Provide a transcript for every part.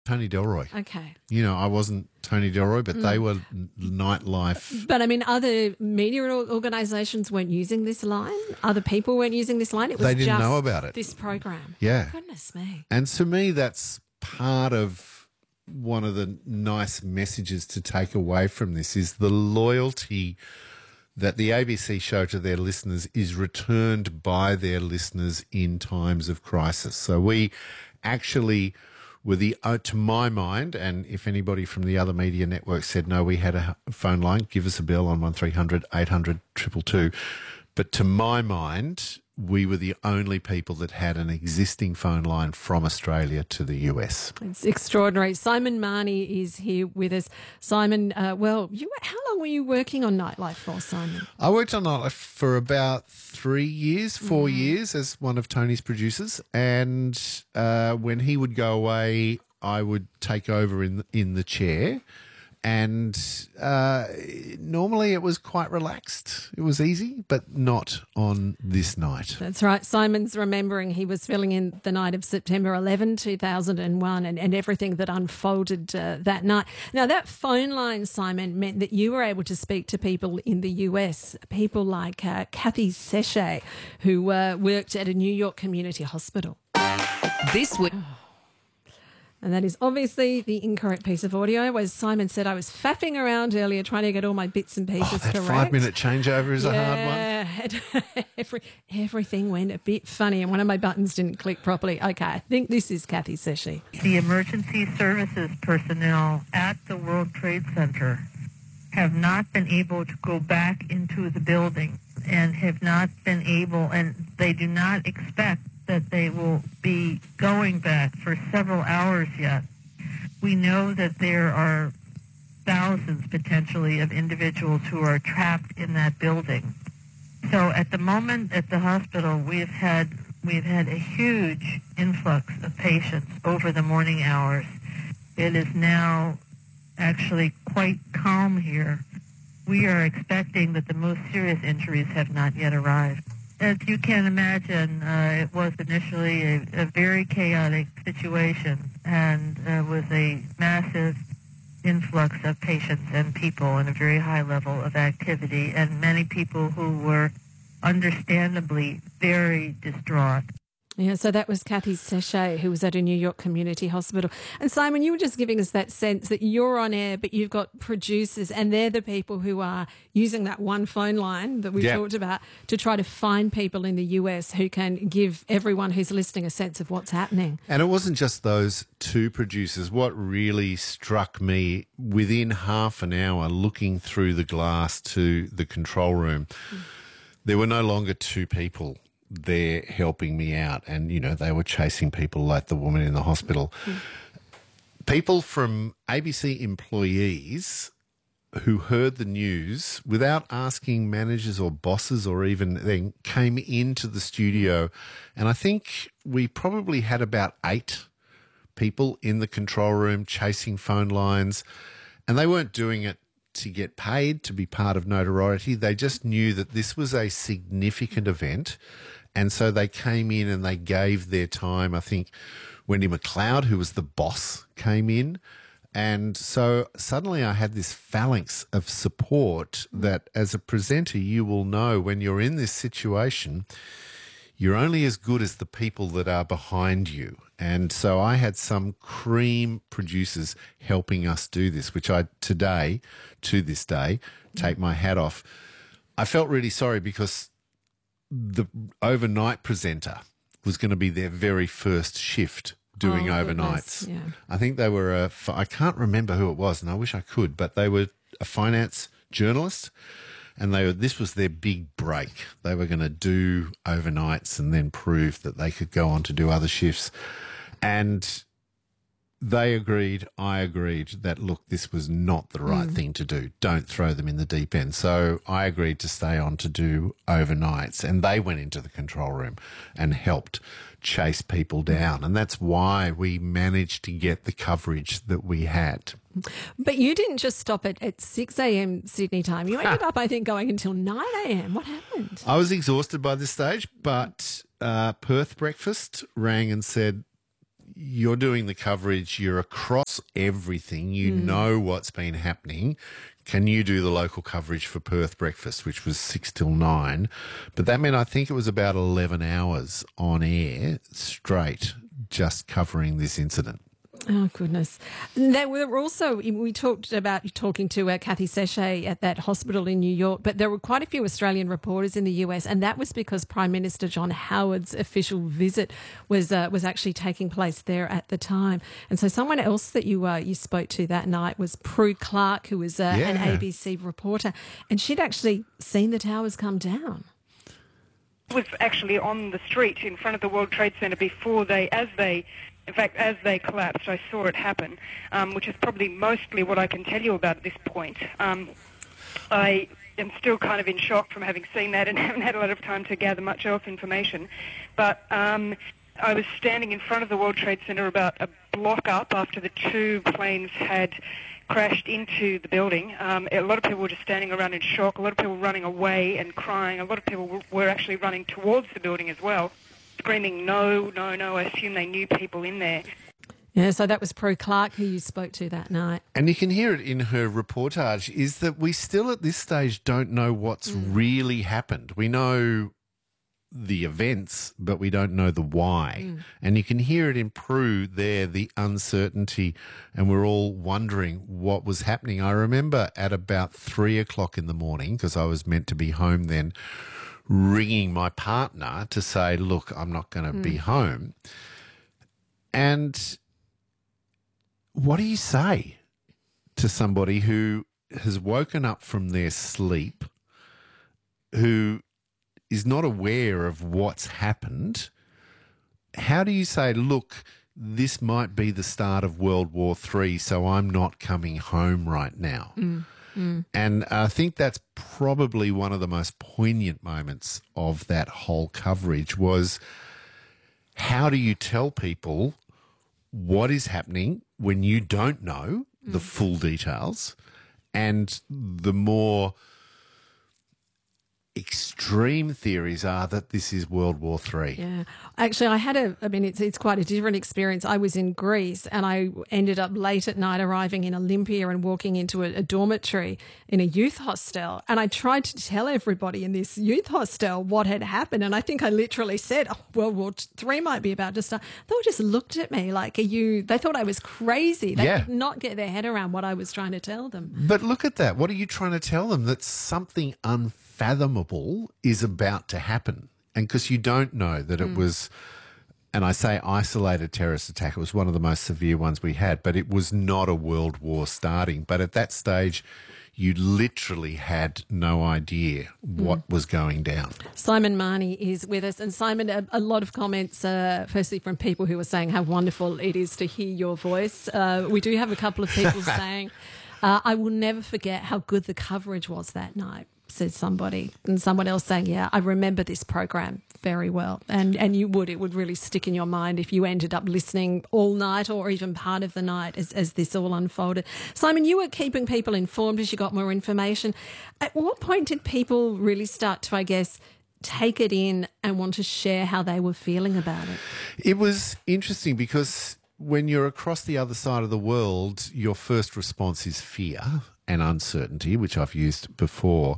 Tony Delroy. Okay. You know, I wasn't Tony Delroy, but they were nightlife. But I mean, other media organisations weren't using this line. Other people weren't using this line. It was They didn't just know about it. this program. Yeah. Goodness me. And to me, that's part of one of the nice messages to take away from this is the loyalty that the ABC show to their listeners is returned by their listeners in times of crisis. So we actually were to my mind, and if anybody from the other media networks said, no, we had a phone line, give us a bell on 1300 800 222. But to my mind, we were the only people that had an existing phone line from Australia to the US. It's extraordinary. Simon Marnie is here with us. Simon, how long were you working on Nightlife for, Simon? I worked on Nightlife for about 4 years as one of Tony's producers. And when he would go away, I would take over in the chair. And normally it was quite relaxed. It was easy, but not on this night. That's right. Simon's remembering he was filling in the night of September 11, 2001 and everything that unfolded that night. Now, that phone line, Simon, meant that you were able to speak to people in the US, people like Kathy Sechet, who worked at a New York community hospital. This would... And that is obviously the incorrect piece of audio. As Simon said, I was faffing around earlier trying to get all my bits and pieces that correct. 5-minute changeover is a hard one. Everything went a bit funny and one of my buttons didn't click properly. Okay, I think this is Kathy Sechet. The emergency services personnel at the World Trade Center have not been able to go back into the building and have not been able, and they do not expect that they will be going back for several hours yet. We know that there are thousands potentially of individuals who are trapped in that building. So at the moment at the hospital, we've had a huge influx of patients over the morning hours. It is now actually quite calm here. We are expecting that the most serious injuries have not yet arrived. As you can imagine, it was initially a very chaotic situation and with a massive influx of patients and people and a very high level of activity and many people who were understandably very distraught. Yeah, so that was Kathy Sechet, who was at a New York community hospital. And Simon, you were just giving us that sense that you're on air, but you've got producers, and they're the people who are using that one phone line that we talked about to try to find people in the US who can give everyone who's listening a sense of what's happening. And it wasn't just those two producers. What really struck me within half an hour looking through the glass to the control room, there were no longer two people there helping me out, and they were chasing people like the woman in the hospital. People from ABC employees who heard the news without asking managers or bosses or even then came into the studio, and I think we probably had about 8 people in the control room chasing phone lines, and they weren't doing it to get paid, to be part of notoriety. They just knew that this was a significant event. And so they came in and they gave their time. I think Wendy McLeod, who was the boss, came in. And so suddenly I had this phalanx of support that as a presenter, you will know when you're in this situation, you're only as good as the people that are behind you. And so I had some cream producers helping us do this, which I today, to this day, take my hat off. I felt really sorry because the overnight presenter was going to be their very first shift doing overnights. Yeah. I think they were I can't remember who it was, and I wish I could, but they were a finance journalist, and this was their big break. They were going to do overnights and then prove that they could go on to do other shifts. And they agreed, I agreed that, look, this was not the right thing to do. Don't throw them in the deep end. So I agreed to stay on to do overnights, and they went into the control room and helped chase people down. And that's why we managed to get the coverage that we had. But you didn't just stop at 6 a.m. Sydney time. You ended up, I think, going until 9 a.m. What happened? I was exhausted by this stage, but Perth Breakfast rang and said, you're doing the coverage, you're across everything, you know what's been happening. Can you do the local coverage for Perth breakfast, which was 6 till 9? But that meant I think it was about 11 hours on air straight just covering this incident. Oh, goodness. There were also, we talked about you talking to Kathy Sechet at that hospital in New York, but there were quite a few Australian reporters in the US, and that was because Prime Minister John Howard's official visit was actually taking place there at the time. And so someone else that you spoke to that night was Prue Clark, who was an ABC reporter, and she'd actually seen the towers come down. Was actually on the street in front of the World Trade Center before as they collapsed. I saw it happen, which is probably mostly what I can tell you about at this point. I am still kind of in shock from having seen that and haven't had a lot of time to gather much else information. But I was standing in front of the World Trade Center about a block up after the two planes had crashed into the building. A lot of people were just standing around in shock. A lot of people running away and crying. A lot of people were actually running towards the building as well, screaming, no, no, no. I assume they knew people in there. Yeah, so that was Prue Clark who you spoke to that night. And you can hear it in her reportage, is that we still at this stage don't know what's really happened. We know the events, but we don't know the why. And you can hear it in Prue there, the uncertainty, and we're all wondering what was happening. I remember at about 3 o'clock in the morning, because I was meant to be home then, ringing my partner to say, look, I'm not going to be home. And what do you say to somebody who has woken up from their sleep, who is not aware of what's happened? How do you say, look, this might be the start of World War III, so I'm not coming home right now? And I think that's probably one of the most poignant moments of that whole coverage was, how do you tell people what is happening when you don't know the full details? And the more extreme theories are that this is World War III. Yeah. Actually, it's quite a different experience. I was in Greece and I ended up late at night arriving in Olympia and walking into a dormitory in a youth hostel. And I tried to tell everybody in this youth hostel what had happened. And I think I literally said, World War III might be about to start. They all just looked at me like, they thought I was crazy. They could not get their head around what I was trying to tell them. But look at that. What are you trying to tell them? That something unfathomable is about to happen. And because you don't know that it was, and I say isolated terrorist attack, it was one of the most severe ones we had, but it was not a world war starting. But at that stage, you literally had no idea what was going down. Simon Marnie is with us. And Simon, a lot of comments, firstly from people who are saying how wonderful it is to hear your voice. We do have a couple of people saying, I will never forget how good the coverage was that night, said somebody. And someone else saying, yeah, I remember this program very well. And it would really stick in your mind if you ended up listening all night or even part of the night as this all unfolded. Simon, you were keeping people informed as you got more information. At what point did people really start to, I guess, take it in and want to share how they were feeling about it? It was interesting because when you're across the other side of the world, your first response is fear and uncertainty, which I've used before.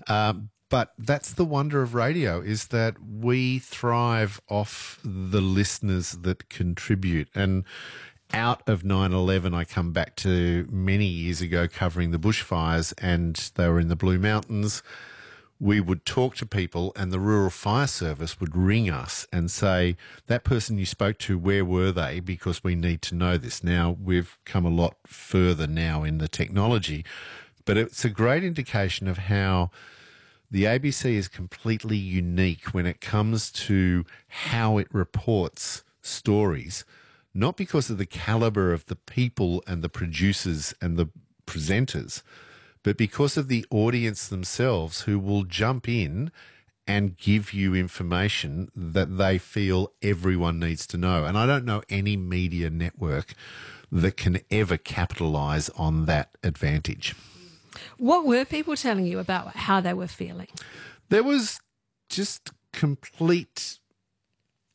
But that's the wonder of radio, is that we thrive off the listeners that contribute. And out of 9/11, I come back to many years ago covering the bushfires, and they were in the Blue Mountains. We would talk to people and the Rural Fire Service would ring us and say, that person you spoke to, where were they? Because we need to know this. Now, we've come a lot further now in the technology, but it's a great indication of how the ABC is completely unique when it comes to how it reports stories, not because of the caliber of the people and the producers and the presenters, but because of the audience themselves who will jump in and give you information that they feel everyone needs to know. And I don't know any media network that can ever capitalise on that advantage. What were people telling you about how they were feeling? There was just complete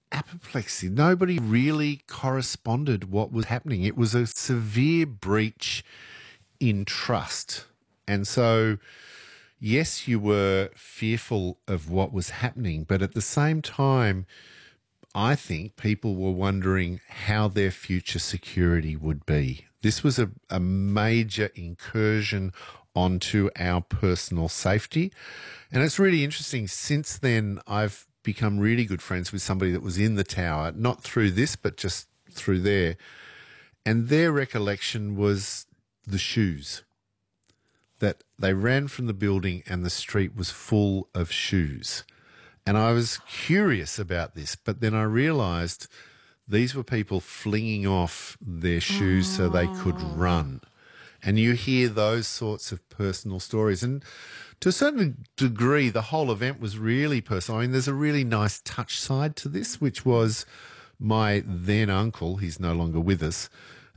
apoplexy. Nobody really corresponded what was happening. It was a severe breach in trust. And so, yes, you were fearful of what was happening, but at the same time, I think people were wondering how their future security would be. This was a major incursion onto our personal safety. And it's really interesting. Since then, I've become really good friends with somebody that was in the tower, not through this, but just through there. And their recollection was the shoes, that they ran from the building and the street was full of shoes. And I was curious about this, but then I realised these were people flinging off their shoes so they could run. And you hear those sorts of personal stories. And to a certain degree, the whole event was really personal. I mean, there's a really nice touch side to this, which was my then uncle, he's no longer with us,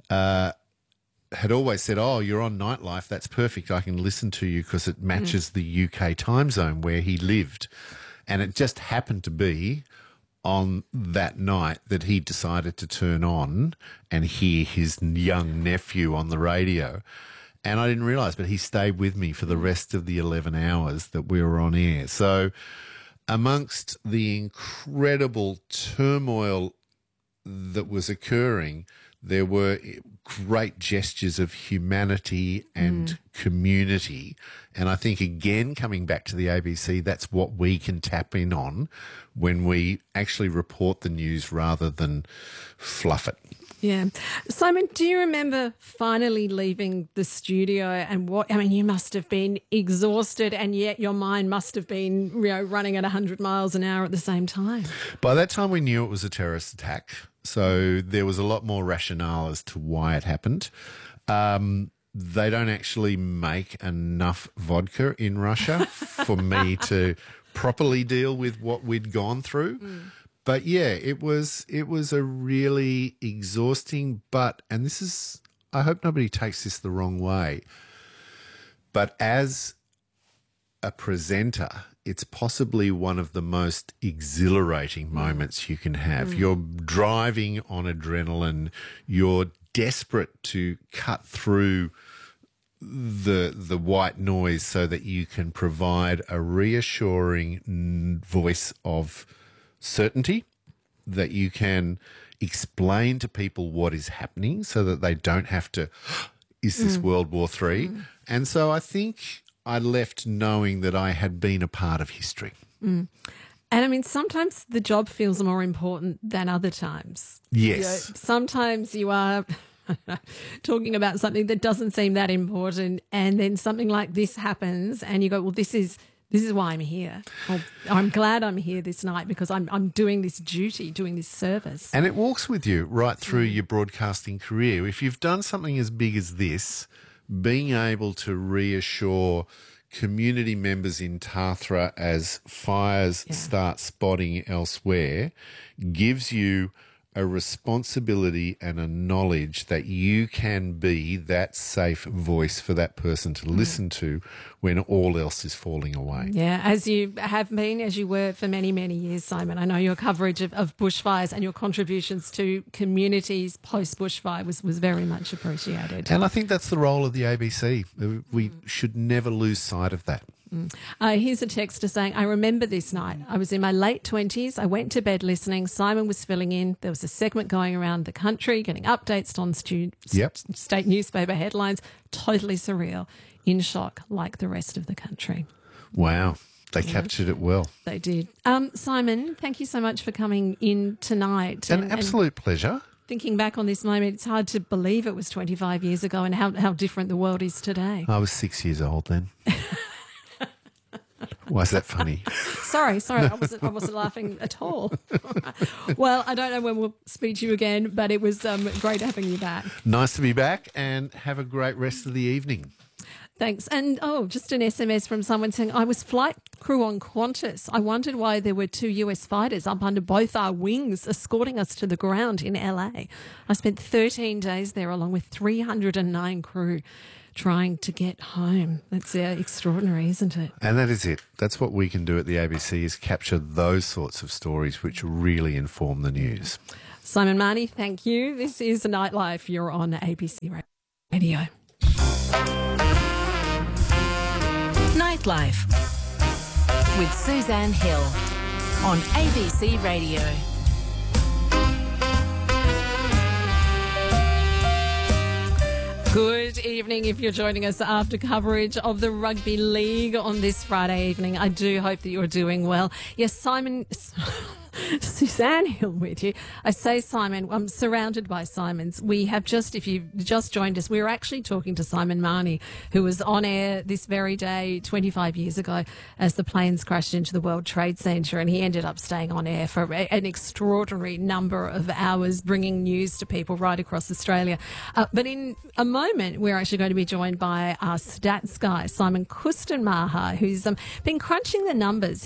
had always said, oh, you're on Nightlife, that's perfect. I can listen to you because it matches the UK time zone where he lived. And it just happened to be on that night that he decided to turn on and hear his young nephew on the radio. And I didn't realise, but he stayed with me for the rest of the 11 hours that we were on air. So amongst the incredible turmoil that was occurring, there were great gestures of humanity and community. And I think, again, coming back to the ABC, that's what we can tap in on when we actually report the news rather than fluff it. Yeah. Simon, do you remember finally leaving the studio and you must have been exhausted and yet your mind must have been, running at 100 miles an hour at the same time. By that time, we knew it was a terrorist attack. So there was a lot more rationale as to why it happened. They don't actually make enough vodka in Russia for me to properly deal with what we'd gone through. But yeah, it was a really exhausting, and this is, I hope nobody takes this the wrong way, but as a presenter, it's possibly one of the most exhilarating moments you can have. You're driving on adrenaline. You're desperate to cut through the white noise so that you can provide a reassuring voice of certainty, that you can explain to people what is happening so that they don't have to, is this World War III? And so I think I left knowing that I had been a part of history. And I mean, sometimes the job feels more important than other times. Yes. Sometimes you are talking about something that doesn't seem that important, and then something like this happens and you go, well, this is why I'm here. Well, I'm glad I'm here this night because I'm doing this duty, doing this service. And it walks with you right through your broadcasting career. If you've done something as big as this, being able to reassure community members in Tathra as fires start spotting elsewhere gives you a responsibility and a knowledge that you can be that safe voice for that person to listen to when all else is falling away. Yeah, as you have been, as you were for many, many years, Simon. I know your coverage of bushfires and your contributions to communities post-bushfire was very much appreciated. And I think that's the role of the ABC. We should never lose sight of that. Here's a texter saying, I remember this night. I was in my late 20s. I went to bed listening. Simon was filling in. There was a segment going around the country, getting updates on state newspaper headlines. Totally surreal. In shock, like the rest of the country. Wow. They captured it well. They did. Simon, thank you so much for coming in tonight. An absolute pleasure. Thinking back on this moment, it's hard to believe it was 25 years ago and how different the world is today. I was 6 years old then. Why is that funny? Sorry, I wasn't laughing at all. Well, I don't know when we'll speak to you again, but it was great having you back. Nice to be back, and have a great rest of the evening. Thanks. And, just an SMS from someone saying, I was flight crew on Qantas. I wondered why there were 2 US fighters up under both our wings escorting us to the ground in LA. I spent 13 days there along with 309 crew trying to get home. That's extraordinary, isn't it? And that is it. That's what we can do at the ABC, is capture those sorts of stories which really inform the news. Simon Mahoney, thank you. This is Nightlife. You're on ABC Radio. Nightlife with Suzanne Hill on ABC Radio. Good evening if you're joining us after coverage of the Rugby League on this Friday evening. I do hope that you're doing well. Yes, Suzanne Hill with you. I say Simon, I'm surrounded by Simons. We have if you've just joined us, we were actually talking to Simon Mahoney, who was on air this very day 25 years ago as the planes crashed into the World Trade Center, and he ended up staying on air for an extraordinary number of hours, bringing news to people right across Australia. But in a moment, we're actually going to be joined by our stats guy, Simon Kustenmacher, who's been crunching the numbers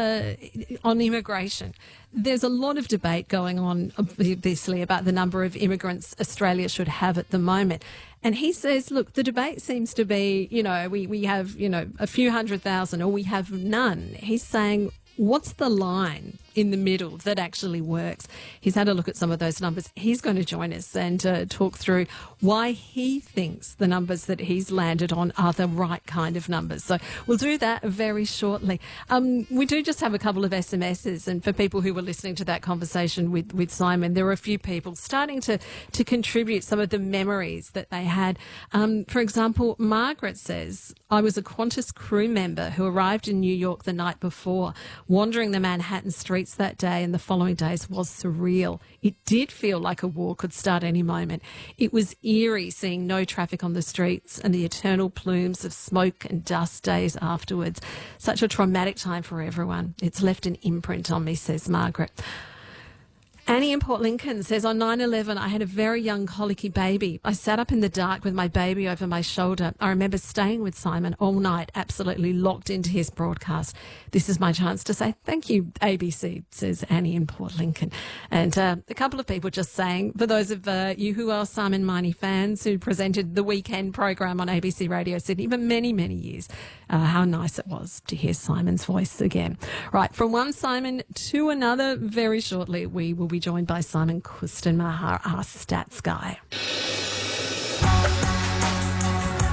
on immigration. There's a lot of debate going on, obviously, about the number of immigrants Australia should have at the moment. And he says, look, the debate seems to be, we have, a few 100,000 or we have none. He's saying, what's the line in the middle that actually works? He's had a look at some of those numbers. He's going to join us and talk through why he thinks the numbers that he's landed on are the right kind of numbers. So we'll do that very shortly. We do just have a couple of SMSs, and for people who were listening to that conversation with Simon, there were a few people starting to contribute some of the memories that they had. For example, Margaret says, I was a Qantas crew member who arrived in New York the night before. Wandering the Manhattan streets that day and the following days was surreal. It did feel like a war could start any moment. It was eerie seeing no traffic on the streets and the eternal plumes of smoke and dust days afterwards. Such a traumatic time for everyone. It's left an imprint on me, says Margaret. Annie in Port Lincoln says, on 9/11, I had a very young colicky baby. I sat up in the dark with my baby over my shoulder. I remember staying with Simon all night, absolutely locked into his broadcast. This is my chance to say thank you, ABC, says Annie in Port Lincoln. And a couple of people just saying, for those of you who are Simon Mahoney fans who presented the weekend program on ABC Radio Sydney for many, many years, how nice it was to hear Simon's voice again. Right, from one Simon to another, very shortly we will be joined by Simon Kustenmacher, our stats guy.